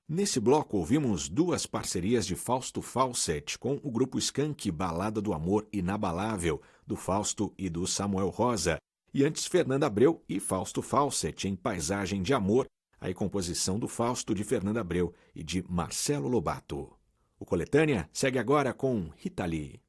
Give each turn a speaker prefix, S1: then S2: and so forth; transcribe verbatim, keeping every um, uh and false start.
S1: Nesse bloco ouvimos duas parcerias de Fausto Fawcett com o grupo Skank Balada do Amor Inabalável, do Fausto e do Samuel Rosa, e antes Fernanda Abreu e Fausto Fawcett em Paisagem de Amor, a composição do Fausto, de Fernanda Abreu e de Marcelo Lobato. O Coletânea segue agora com Rita Lee.